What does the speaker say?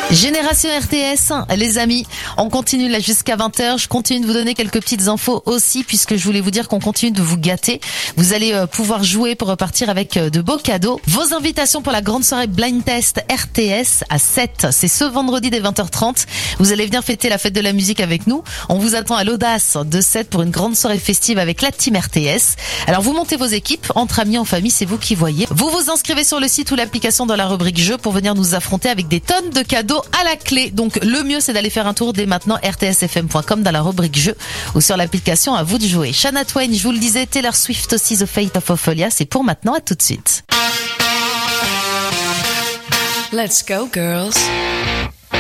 Génération RTS, les amis, on continue là jusqu'à 20h. Je continue de vous donner quelques petites infos aussi, puisque je voulais vous dire qu'on continue de vous gâter. Vous allez pouvoir jouer pour repartir avec de beaux cadeaux. Vos invitations pour la grande soirée Blind Test RTS à 7. C'est ce vendredi dès 20h30. Vous allez venir fêter la fête de la musique avec nous. On vous attend à l'Audace de 7 pour une grande soirée festive avec la team RTS. Alors vous montez vos équipes, entre amis, en famille, c'est vous qui voyez. Vous vous inscrivez sur le site ou l'application dans la rubrique jeu pour venir nous affronter avec des tonnes de cadeaux à la clé. Donc le mieux c'est d'aller faire un tour dès maintenant rtsfm.com dans la rubrique jeu ou sur l'application. À vous de jouer. Shania Twain, je vous le disais, Taylor Swift aussi, The Fate of Ophelia, c'est pour maintenant. À tout de suite. Let's go girls.